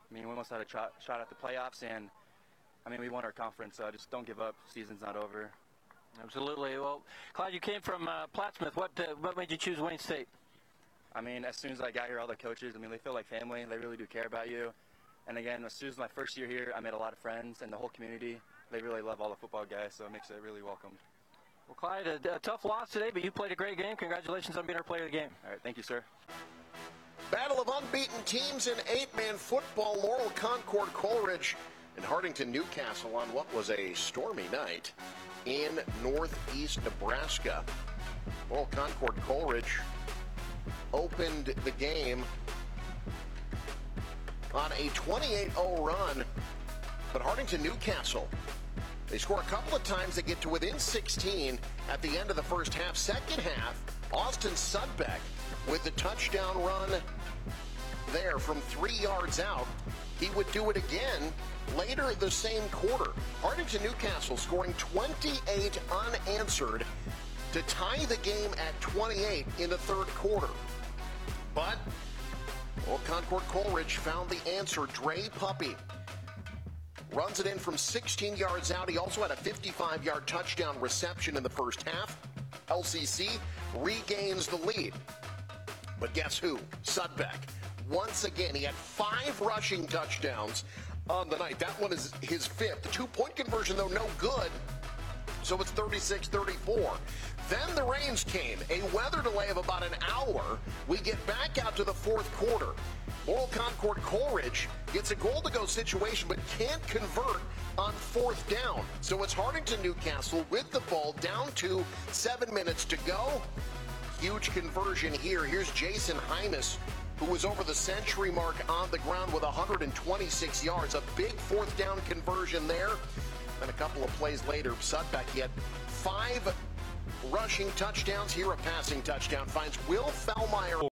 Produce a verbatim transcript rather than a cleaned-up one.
I mean, we almost had a shot, shot at the playoffs, and I mean, we won our conference, so just don't give up. Season's not over. Absolutely. Well, Clyde, you came from uh, Plattsmouth. What uh, what made you choose Wayne State? I mean, as soon as I got here, all the coaches, I mean, they feel like family. They really do care about you. And again, as soon as my first year here, I made a lot of friends, and the whole community, they really love all the football guys, so it makes it really welcome. Well, Clyde, a, a tough loss today, but you played a great game. Congratulations on being our player of the game. All right, thank you, sir. Battle of unbeaten teams in eight-man football. Laurel Concord Coleridge and Hartington Newcastle on what was a stormy night in northeast Nebraska. Laurel Concord Coleridge opened the game on a twenty-eight oh run, but Hartington Newcastle, they score a couple of times. They get to within sixteen at the end of the first half. Second half, Austin Sudbeck with the touchdown run there from three yards out. He would do it again later the same quarter. Hartington Newcastle scoring twenty-eight unanswered to tie the game at twenty-eight in the third quarter. But well, Concord Coleridge found the answer. Dre Puppy runs it in from sixteen yards out. He also had a fifty-five yard touchdown reception in the first half. L C C regains the lead. But guess who? Sudbeck. Once again, he had five rushing touchdowns on the night. That one is his fifth. The two-point conversion, though, no good. So it's thirty-six thirty-four. Then the rains came. A weather delay of about an hour. We get back out to the fourth quarter. Laurel Concord Coleridge gets a goal-to-go situation but can't convert on fourth down. So it's Hartington Newcastle with the ball down to seven minutes to go. Huge conversion here. Here's Jason Hymas, who was over the century mark on the ground with one hundred twenty-six yards. A big fourth down conversion there. Then a couple of plays later, Sudbeck, he had five rushing touchdowns. Here a passing touchdown finds Will Fellmeyer.